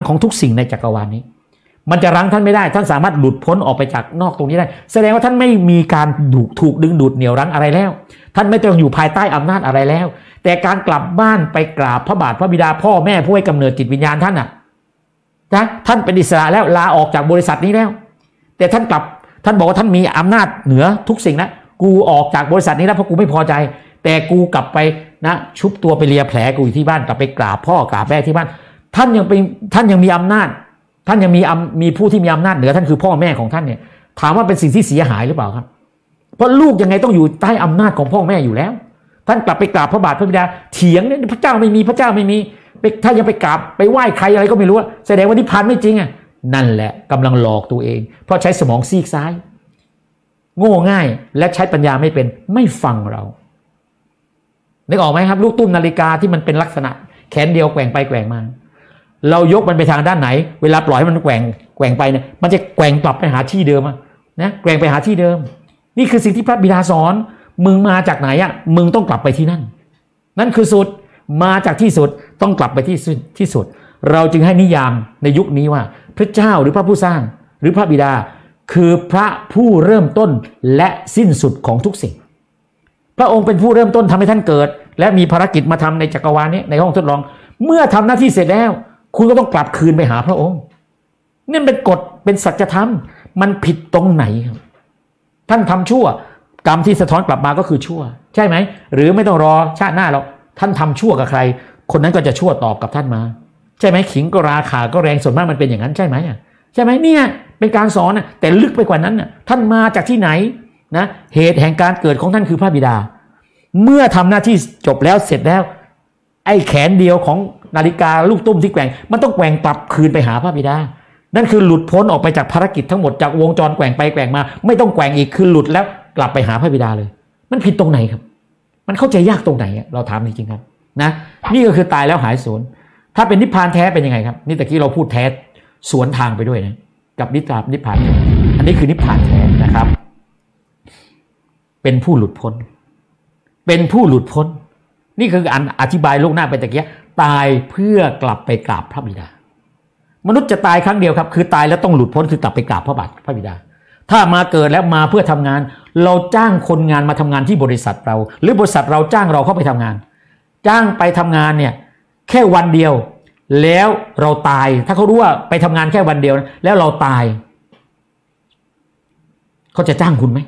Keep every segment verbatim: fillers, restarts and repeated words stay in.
ของทุกสิ่งในจักรวาลนี้มันจะรั้งท่านไม่ได้ท่านสามารถหลุดพ้นออกไปจากนอกตรงนี้ได้แสดงว่าท่านไม่มีการดูถูกดึงดูดเหนี่ยวรั้งอะไรแล้วท่านไม่ต้องอยู่ภายใต้อำนาจอะไรแล้วแต่การกลับบ้านไปกราบพระบาทพระบิดาพ่อแม่ผู้ให้กำเนิดจิตวิญญาณท่านน่ะนะท่านเป็นอิสระแล้วลาออกจากบริษัทนี้แล้วแต่ท่านกลับท่านบอกว่าท่านมีอำนาจเหนือทุกสิ่งนะกูออกจากบริษัทนี้แล้วเพราะกูไม่พอใจแต่กูกลับไปนะชุบตัวไปเลียแผลกูอยู่ที่บ้านกลับไปกราบพ่อกราบแม่ที่บ้านท่านยังเป็นท่านยังมีอำนาจท่านยังมีมีผู้ที่มีอำนาจเหนือท่านคือพ่อแม่ของท่านเนี่ยถามว่าเป็นสิ่งที่เสียหายหรือเปล่าครับเพราะลูกยังไงต้องอยู่ใต้อำนาจของพ่อแม่อยู่แล้วท่านกลับไปกราบพระบาทพระบิดาเถียงเนี่ยพระเจ้าไม่มีพระเจ้าไม่มีถ้ายังไปกราบไปไหว้ใครอะไรก็ไม่รู้แสดงว่านิพพานไม่จริงอ่ะนั่นแหละกำลังหลอกตัวเองเพราะใช้สมองซีกซ้ายโง่ง่ายและใช้ปัญญาไม่เป็นไม่ฟังเรานึกออกไหมครับลูกตุ้มนาฬิกาที่มันเป็นลักษณะแขนเดียวแกว่งไปแกว่งมาเรายกมันไปทางด้านไหนเวลาปล่อยให้มันแกว่งแกว่งไปเนี่ยมันจะแกว่งกลับไปหาที่เดิมนะแกว่งไปหาที่เดิมนี่คือสิ่งที่พระบิดาสอนมึงมาจากไหนอ่ะมึงต้องกลับไปที่นั่นนั่นคือสุดมาจากที่สุดต้องกลับไปที่ที่สุดเราจึงให้นิยามในยุคนี้ว่าพระเจ้าหรือพระผู้สร้างหรือพระบิดาคือพระผู้เริ่มต้นและสิ้นสุดของทุกสิ่งพระองค์เป็นผู้เริ่มต้นทำให้ท่านเกิดและมีภารกิจมาทำในจักรวาลนี้ในห้องทดลองเมื่อทำหน้าที่เสร็จแล้วคุณก็ต้องกลับคืนไปหาพระองค์นี่เป็นกฎเป็นสัจธรรมมันผิดตรงไหนครับท่านทำชั่วกรรมที่สะท้อนกลับมาก็คือชั่วใช่ไหมหรือไม่ต้องรอชาติหน้าหรอกท่านทำชั่วกับใครคนนั้นก็จะชั่วตอบกับท่านมาใช่ไหมขิงก็ราขาก็แรงส่วนมากมันเป็นอย่างนั้นใช่ไหมใช่ไหมเนี่ยเป็นการสอนนะแต่ลึกไปกว่านั้นนะท่านมาจากที่ไหนนะเหตุแห่งการเกิดของท่านคือพระบิดาเมื่อทำหน้าที่จบแล้วเสร็จแล้วไอ้แขนเดียวของนาฬิกาลูกตุ้มที่แกว่งมันต้องแกว่งกลับคืนไปหาพระบิดานั่นคือหลุดพ้นออกไปจากภารกิจทั้งหมดจากวงจรแกว่งไปแกว่งมาไม่ต้องแกว่งอีกคือหลุดแล้วกลับไปหาพระบิดาเลยมันผิดตรงไหนครับมันเข้าใจยากตรงไหนเราถามจริงๆครับนะนี่ก็คือตายแล้วหายสูญถ้าเป็นนิพพานแท้เป็นยังไงครับนี่ตะกี้เราพูดแท้สวนทางไปด้วยนะกับนิพพานนิพพานอันนี้คือนิพพานแท้นะครับเป็นผู้หลุดพ้นเป็นผู้หลุดพ้นนี่คืออันอธิบายโลกหน้าไปตะกี้ตายเพื่อกลับไปกราบพระบิดามนุษย์จะตายครั้งเดียวครับคือตายแล้วต้องหลุดพ้นคือกลับไปกราบพระบาทพระบิดาถ้ามาเกิดแล้วมาเพื่อทำงานเราจ้างคนงานมาทำงานที่บริษัทเราหรือบริษัทเราจ้างเราเข้าไปทำงานจ้างไปทำงานเนี่ยแค่วันเดียวแล้วเราตายถ้าเขารู้ว่าไปทำงานแค่วันเดียวแล้วเราตายเขาจะจ้างคุณไหม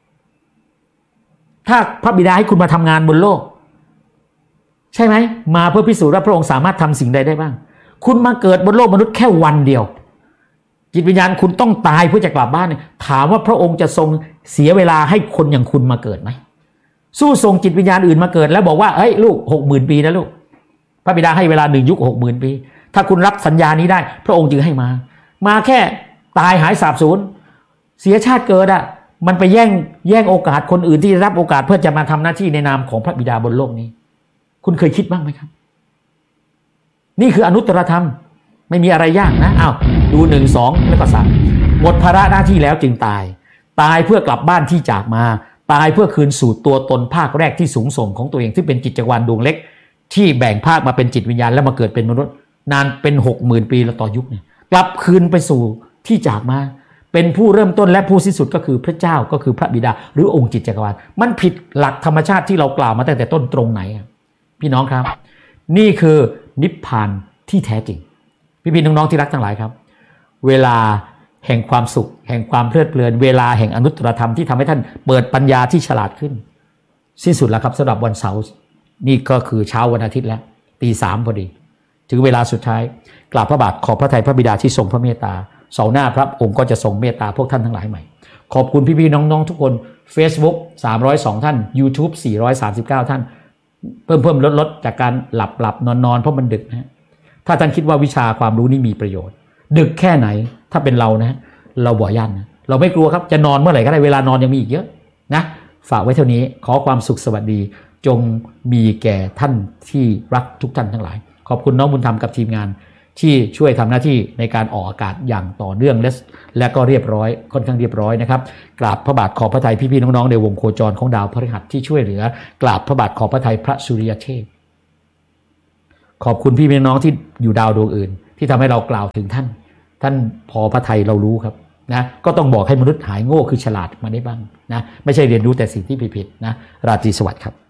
ถ้าพระบิดาให้คุณมาทำงานบนโลกใช่ไหมมาเพื่อพิสูจน์ว่าพระองค์สามารถทำสิ่งใดได้บ้างคุณมาเกิดบนโลกมนุษย์แค่วันเดียวจิตวิญญาณคุณต้องตายเพื่อจะกลับบ้านถามว่าพระองค์จะทรงเสียเวลาให้คนอย่างคุณมาเกิดไหมสู้ทรงจิตวิญญาณอื่นมาเกิดแล้วบอกว่าเฮ้ยลูกหกหมื่นปีนะลูกพระบิดาให้เวลาหนึ่งยุคหกหมื่นปีถ้าคุณรับสัญญานี้ได้พระองค์จึงให้มามาแค่ตายหายสาบสูญเสียชาติเกิดอ่ะมันไปแย่งแย่งโอกาสคนอื่นที่รับโอกาสเพื่อจะมาทำหน้าที่ในนามของพระบิดาบนโลกนี้คุณเคยคิดบ้างไหมครับนี่คืออนุตตรธรรมไม่มีอะไรยากนะอ้าวดูหนึ่งสองแล้วก็สามหมดภาระหน้าที่แล้วจึงตายตายเพื่อกลับบ้านที่จากมาตายเพื่อคืนสู่ตัวตนภาคแรกที่สูงส่งของตัวเองที่เป็นจิตจักรวาลดวงเล็กที่แบ่งภาคมาเป็นจิตวิญญาณแล้วมาเกิดเป็นมนุษย์นานเป็นหกหมื่นปีแล้วต่อยุคเนี่ยกลับคืนไปสู่ที่จากมาเป็นผู้เริ่มต้นและผู้สิ้นสุดก็คือพระเจ้าก็คือพระบิดาหรือองค์จิตจักรวาลมันผิดหลักธรรมชาติที่เรากล่าวมาตั้งแต่ต้นตรงไหนพี่น้องครับนี่คือนิพพานที่แท้จริงพี่ๆน้องๆที่รักทั้งหลายครับเวลาแห่งความสุขแห่งความเพลิดเพลินเวลาแห่งอนุตตรธรรมที่ทำให้ท่านเปิดปัญญาที่ฉลาดขึ้นสิ้นสุดแล้วครับสำหรับวันเสาร์นี่ก็คือเช้าวันอาทิตย์แล้วตีสามพอดีถึงเวลาสุดท้ายกราบพระบาทขอบพระทัยพระบิดาที่ทรงพระเมตตาเสาร์หน้าพระองค์ก็จะทรงเมตตาพวกท่านทั้งหลายใหม่ขอบคุณพี่ๆน้องๆทุกคน Facebook สามร้อยสองท่าน YouTube สี่ร้อยสามสิบเก้าท่านเพิ่มเพิ่มลดลดจากการหลับหลับนอนนอนเพราะมันดึกนะถ้าท่านคิดว่าวิชาความรู้นี้มีประโยชน์ดึกแค่ไหนถ้าเป็นเรานะเราบ่ยั่นนะเราไม่กลัวครับจะนอนเมื่อไหร่ก็ได้เวลานอนยังมีอีกเยอะนะฝากไว้เท่านี้ขอความสุขสวัสดีจงมีแก่ท่านที่รักทุกท่านทั้งหลายขอบคุณน้องบุญธรรมกับทีมงานที่ช่วยทำหน้าที่ในการออกอากาศอย่างต่อเนื่องและและก็เรียบร้อยค่อนข้างเรียบร้อยนะครับกราบพระบาทขอบพระทัยพี่ๆน้องๆในวงโคจรของดาวพฤหัสที่ช่วยเหลือกราบพระบาทขอบพระทัยพระสุริยเทพขอบคุณพี่ๆน้องที่อยู่ดาวดวงอื่นที่ที่ทำให้เรากล่าวถึงท่านท่านพอพระทัยเรารู้ครับนะก็ต้องบอกให้มนุษย์หายโง่คือฉลาดมาได้บ้างนะไม่ใช่เรียนรู้แต่สิ่งที่ผิดๆนะราตรีสวัสดิ์ครับ